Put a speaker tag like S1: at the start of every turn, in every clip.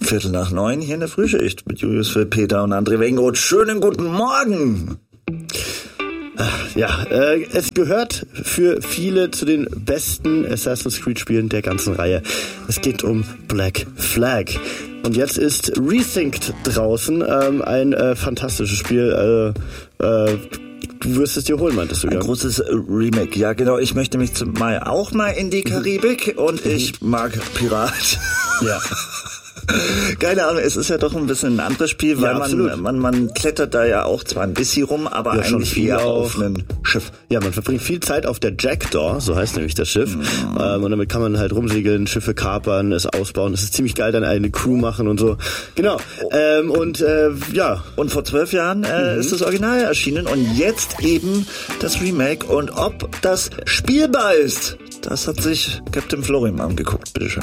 S1: 8:15 hier in der Frühschicht mit Julius, Phil, Peter und André Wengroth. Schönen guten Morgen!
S2: Ja, es gehört für viele zu den besten Assassin's Creed Spielen der ganzen Reihe. Es geht um Black Flag. Und jetzt ist Resynced draußen, ein fantastisches Spiel. Du wirst es dir holen, meintest du, ja?
S1: Ein großes Remake, ja genau. Ich möchte mich auch mal in die Karibik und ich mag Pirat.
S2: Ja.
S1: Keine Ahnung, es ist ja doch ein bisschen ein anderes Spiel, weil man klettert da ja auch zwar ein bisschen rum, aber ja, eigentlich eher auf einem Schiff.
S2: Ja, man verbringt viel Zeit auf der Jackdaw, so heißt nämlich das Schiff. Und damit kann man halt rumsegeln, Schiffe kapern, es ausbauen. Es ist ziemlich geil, dann eine Crew machen und so. Genau. Ja.
S1: Und vor 12 Jahren ist das Original erschienen und jetzt eben das Remake. Und ob das spielbar ist, das hat sich Captain Florian angeguckt. Bitteschön.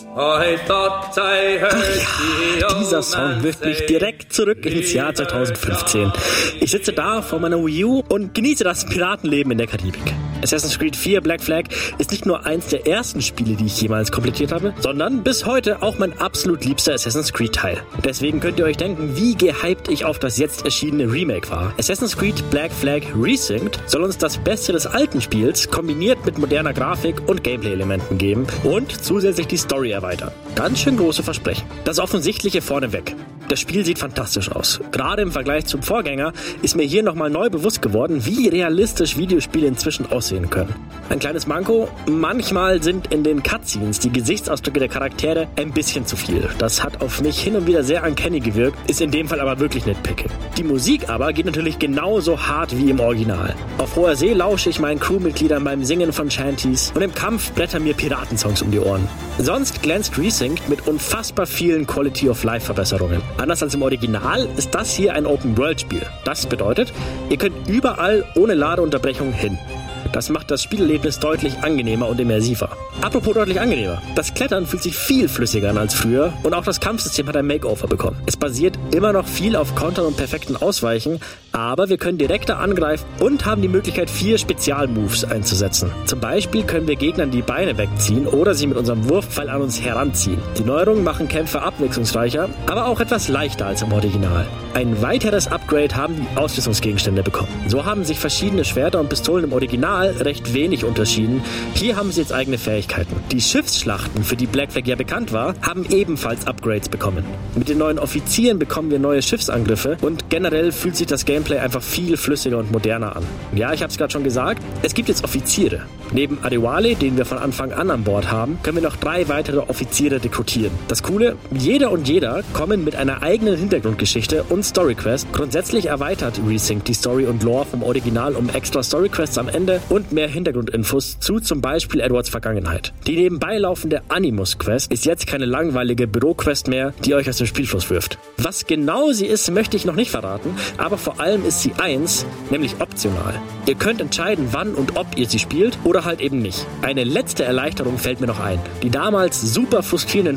S3: Dieser Song wirft mich direkt zurück ins Jahr 2015. Ich sitze da vor meiner Wii U und genieße das Piratenleben in der Karibik. Assassin's Creed 4 Black Flag ist nicht nur eins der ersten Spiele, die ich jemals komplettiert habe, sondern bis heute auch mein absolut liebster Assassin's Creed Teil. Deswegen könnt ihr euch denken, wie gehypt ich auf das jetzt erschienene Remake war. Assassin's Creed Black Flag Resynced soll uns das Beste des alten Spiels kombiniert mit moderner Grafik und Gameplay-Elementen geben und zusätzlich die Story erweitern. Ganz schön große Versprechen. Das Offensichtliche vorneweg. Das Spiel sieht fantastisch aus. Gerade im Vergleich zum Vorgänger ist mir hier nochmal neu bewusst geworden, wie realistisch Videospiele inzwischen aussehen können. Ein kleines Manko: manchmal sind in den Cutscenes die Gesichtsausdrücke der Charaktere ein bisschen zu viel. Das hat auf mich hin und wieder sehr uncanny gewirkt, ist in dem Fall aber wirklich nitpicking. Die Musik aber geht natürlich genauso hart wie im Original. Auf hoher See lausche ich meinen Crewmitgliedern beim Singen von Shanties und im Kampf blättern mir Piratensongs um die Ohren. Sonst glänzt Resynced mit unfassbar vielen Quality-of-Life-Verbesserungen. Anders als im Original ist das hier ein Open-World-Spiel. Das bedeutet, ihr könnt überall ohne Ladeunterbrechung hin. Das macht das Spielerlebnis deutlich angenehmer und immersiver. Apropos deutlich angenehmer. Das Klettern fühlt sich viel flüssiger an als früher und auch das Kampfsystem hat ein Makeover bekommen. Es basiert immer noch viel auf Kontern und perfekten Ausweichen, aber wir können direkter angreifen und haben die Möglichkeit, 4 Spezialmoves einzusetzen. Zum Beispiel können wir Gegnern die Beine wegziehen oder sie mit unserem Wurfpfeil an uns heranziehen. Die Neuerungen machen Kämpfe abwechslungsreicher, aber auch etwas leichter als im Original. Ein weiteres Upgrade haben die Ausrüstungsgegenstände bekommen. So haben sich verschiedene Schwerter und Pistolen im Original recht wenig unterschieden. Hier haben sie jetzt eigene Fähigkeiten. Die Schiffsschlachten, für die Black Flag ja bekannt war, haben ebenfalls Upgrades bekommen. Mit den neuen Offizieren bekommen wir neue Schiffsangriffe und generell fühlt sich das Gameplay einfach viel flüssiger und moderner an. Ja, ich habe es gerade schon gesagt, es gibt jetzt Offiziere. Neben Adewale, den wir von Anfang an Bord haben, können wir noch 3 weitere Offiziere rekrutieren. Das Coole: jeder und jeder kommen mit einer eigenen Hintergrundgeschichte und Storyquest. Grundsätzlich erweitert Resynced die Story und Lore vom Original um extra Storyquests am Ende und mehr Hintergrundinfos zu zum Beispiel Edwards Vergangenheit. Die nebenbei laufende Animus-Quest ist jetzt keine langweilige Büroquest mehr, die euch aus dem Spielfluss wirft. Was genau sie ist, möchte ich noch nicht verraten, aber vor allem ist sie eins, nämlich optional. Ihr könnt entscheiden, wann und ob ihr sie spielt oder halt eben nicht. Eine letzte Erleichterung fällt mir noch ein. Die damals super frustrierenden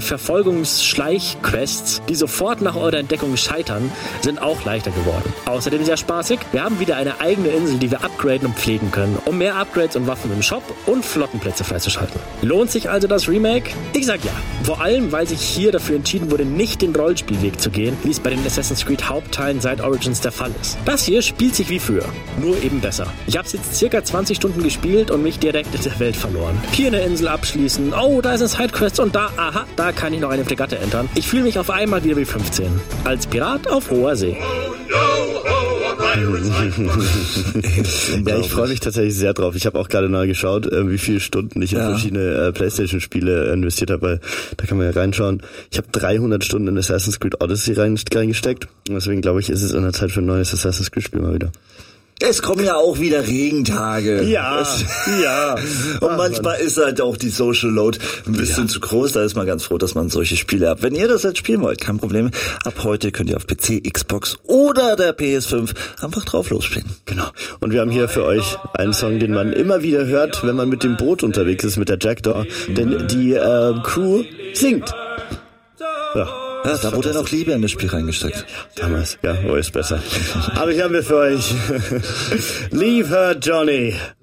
S3: Verfolgungs-Schleich-Quests, die sofort nach eurer Entdeckung scheitern, sind auch leichter geworden. Außerdem sehr spaßig: wir haben wieder eine eigene Insel, die wir upgraden und pflegen können, um mehr Upgrades und Waffen im Shop und Flottenplätze freizuschalten. Lohnt sich also das Remake? Ich sag ja. Vor allem, weil sich hier dafür entschieden wurde, nicht den Rollenspielweg zu gehen, wie es bei den Assassin's Creed Hauptteilen seit Origins der Fall ist. Das hier spielt sich wie früher, nur eben besser. Ich habe es jetzt circa 20 Stunden gespielt und mich direkt in der Welt verloren. Hier eine Insel abschließen, oh, da ist ein Sidequest und da kann ich noch eine Fregatte entern. Ich fühle mich auf einmal wieder wie 15. Als Pirat auf hoher See.
S2: Ja, ich freue mich tatsächlich sehr drauf. Ich habe auch gerade neu geschaut, wie viele Stunden ich in verschiedene PlayStation-Spiele investiert habe, weil da kann man ja reinschauen. Ich habe 300 Stunden in Assassin's Creed Odyssey reingesteckt und deswegen glaube ich, ist es an der Zeit für ein neues Assassin's Creed-Spiel mal wieder.
S1: Es kommen ja auch wieder Regentage.
S2: Ja.
S1: Und manchmal ist halt auch die Social Load ein bisschen zu groß. Da ist man ganz froh, dass man solche Spiele hat. Wenn ihr das jetzt spielen wollt, kein Problem. Ab heute könnt ihr auf PC, Xbox oder der PS5 einfach drauf losspielen.
S2: Genau. Und wir haben hier für euch einen Song, den man immer wieder hört, wenn man mit dem Boot unterwegs ist, mit der Jackdaw. Denn die Crew singt. Ja.
S1: Ja, da wurde noch Liebe in das Spiel reingesteckt.
S2: Damals, ja, wo ist besser. Aber hier haben wir für euch Leave Her Johnny.